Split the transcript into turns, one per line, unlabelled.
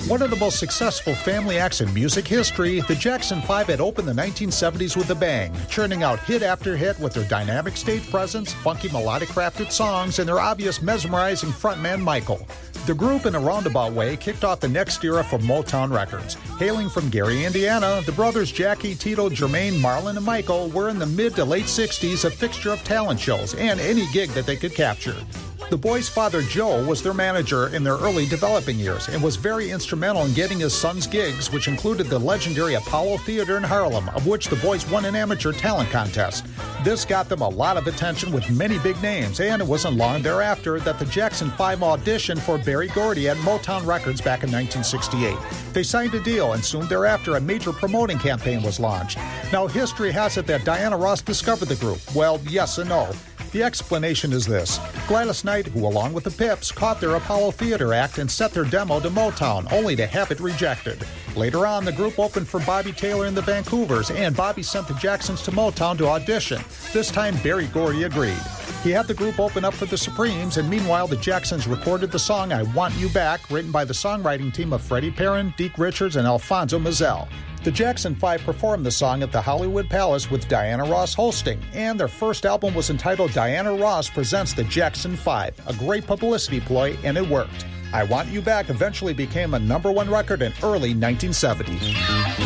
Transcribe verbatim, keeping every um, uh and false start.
One of the most successful family acts in music history, the Jackson five had opened the nineteen seventies with a bang, churning out hit after hit with their dynamic stage presence, funky melodic crafted songs, and their obvious mesmerizing frontman Michael. The group, in a roundabout way, kicked off the next era for Motown Records. Hailing from Gary, Indiana, the brothers Jackie, Tito, Jermaine, Marlon, and Michael were in the mid to late sixties a fixture of talent shows and any gig that they could capture. The boys' father, Joe, was their manager in their early developing years and was very instrumental in getting his sons gigs, which included the legendary Apollo Theater in Harlem, of which the boys won an amateur talent contest. This got them a lot of attention with many big names, and it wasn't long thereafter that the Jackson five auditioned for Berry Gordy at Motown Records back in nineteen sixty-eight. They signed a deal, and soon thereafter a major promoting campaign was launched. Now, history has it that Diana Ross discovered the group. Well, yes and no. The explanation is this. Gladys Knight, who along with the Pips, caught their Apollo Theater act and sent their demo to Motown, only to have it rejected. Later on, the group opened for Bobby Taylor and the Vancouvers, and Bobby sent the Jacksons to Motown to audition. This time, Berry Gordy agreed. He had the group open up for the Supremes, and meanwhile, the Jacksons recorded the song I Want You Back, written by the songwriting team of Freddie Perrin, Deke Richards, and Alfonso Mazel. The Jackson five performed the song at the Hollywood Palace with Diana Ross hosting, and their first album was entitled Diana Ross Presents the Jackson five, a great publicity ploy, and it worked. I Want You Back eventually became a number one record in early nineteen seventy.